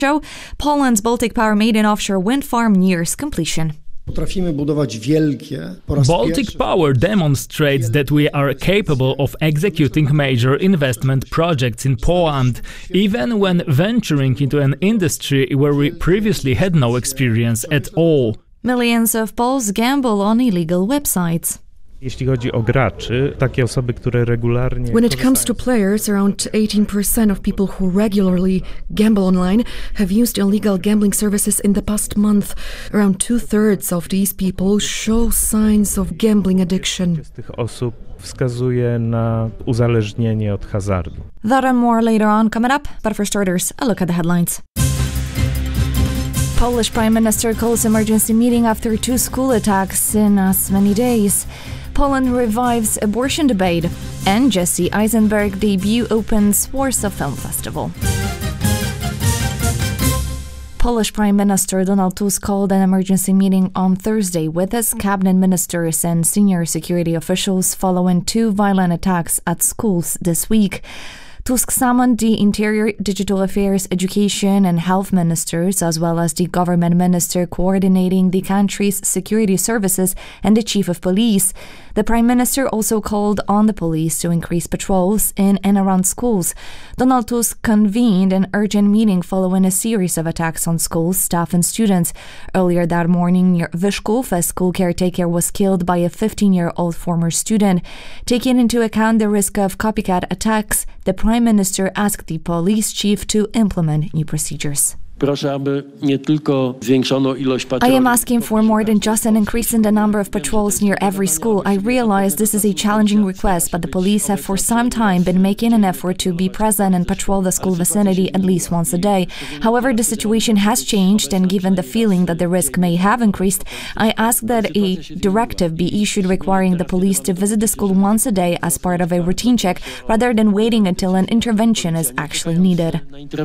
Poland's Baltic Power maiden offshore wind farm nears completion. Baltic Power demonstrates that we are capable of executing major investment projects in Poland, even when venturing into an industry where we previously had no experience at all. Millions of Poles gamble on illegal websites. When it comes to players, around 18% of people who regularly gamble online have used illegal gambling services in the past month. Around 2/3 of these people show signs of gambling addiction. That and more later on coming up, but for starters, a look at the headlines. Polish Prime Minister calls emergency meeting after 2 school attacks in as many days. Poland revives abortion debate, and Jesse Eisenberg debut opens Warsaw Film Festival. Polish Prime Minister Donald Tusk called an emergency meeting on Thursday with his cabinet ministers and senior security officials following 2 violent attacks at schools this week. Tusk summoned the Interior, Digital Affairs, Education and Health ministers, as well as the government minister coordinating the country's security services and the chief of police. The Prime Minister also called on the police to increase patrols in and around schools. Donald Tusk convened an urgent meeting following a series of attacks on schools, staff and students. Earlier that morning near Vyszków, a school caretaker was killed by a 15-year-old former student. Taking into account the risk of copycat attacks, the Prime Minister asked the police chief to implement new procedures. I am asking for more than just an increase in the number of patrols near every school. I realize this is a challenging request, but the police have for some time been making an effort to be present and patrol the school vicinity at least once a day. However, the situation has changed, and given the feeling that the risk may have increased, I ask that a directive be issued requiring the police to visit the school once a day as part of a routine check, rather than waiting until an intervention is actually needed.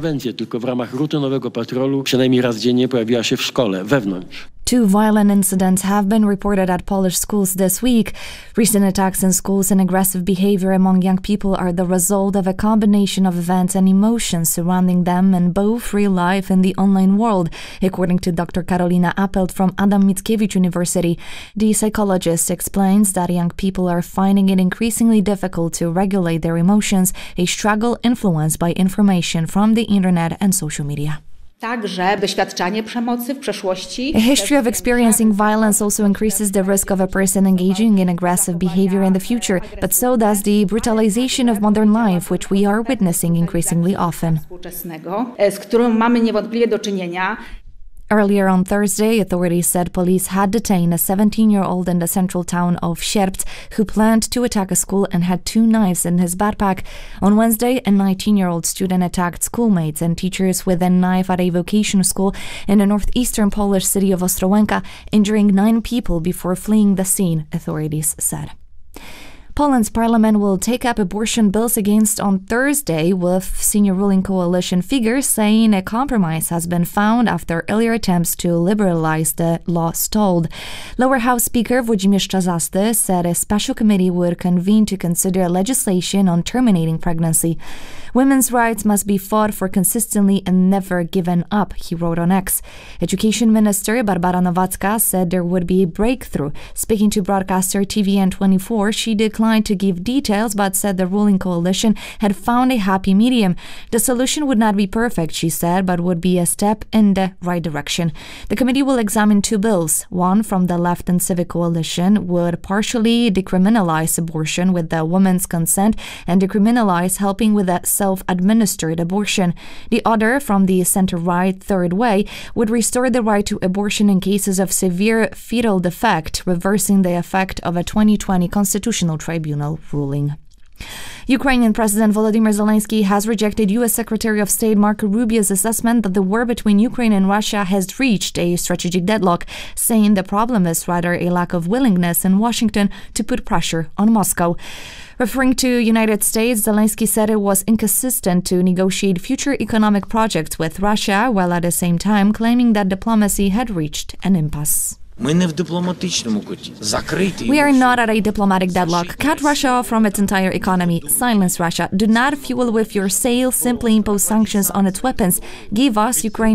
Przynajmniej raz dziennie pojawiła się w szkole, wewnątrz. 2 violent incidents have been reported at Polish schools this week. Recent attacks in schools and aggressive behavior among young people are the result of a combination of events and emotions surrounding them in both real life and the online world, according to Dr. Karolina Appelt from Adam Mickiewicz University. The psychologist explains that young people are finding it increasingly difficult to regulate their emotions, a struggle influenced by information from the internet and social media. A history of experiencing violence also increases the risk of a person engaging in aggressive behavior in the future, but so does the brutalization of modern life, which we are witnessing increasingly often. Earlier on Thursday, authorities said police had detained a 17-year-old in the central town of Sierpc who planned to attack a school and had 2 knives in his backpack. On Wednesday, a 19-year-old student attacked schoolmates and teachers with a knife at a vocational school in the northeastern Polish city of Ostrołęka, injuring 9 people before fleeing the scene, authorities said. Poland's parliament will take up abortion bills against on Thursday, with senior ruling coalition figures saying a compromise has been found after earlier attempts to liberalize the law stalled. Lower House Speaker Włodzimierz Czarzasty said a special committee would convene to consider legislation on terminating pregnancy. Women's rights must be fought for consistently and never given up, he wrote on X. Education Minister Barbara Nowacka said there would be a breakthrough. Speaking to broadcaster TVN24, she declined to give details but said the ruling coalition had found a happy medium. The solution would not be perfect, she said, but would be a step in the right direction. The committee will examine 2 bills. One from the Left and Civic Coalition would partially decriminalize abortion with the woman's consent and decriminalize helping with a self-administered abortion. The other, from the center-right Third Way, would restore the right to abortion in cases of severe fetal defect, reversing the effect of a 2020 Constitutional Tribunal ruling. Ukrainian President Volodymyr Zelensky has rejected U.S. Secretary of State Marco Rubio's assessment that the war between Ukraine and Russia has reached a strategic deadlock, saying the problem is rather a lack of willingness in Washington to put pressure on Moscow. Referring to United States, Zelensky said it was inconsistent to negotiate future economic projects with Russia, while at the same time claiming that diplomacy had reached an impasse. We are not at a diplomatic deadlock. Cut Russia off from its entire economy. Silence Russia. Do not fuel with your sales. Simply impose sanctions on its weapons. Give us, Ukraine,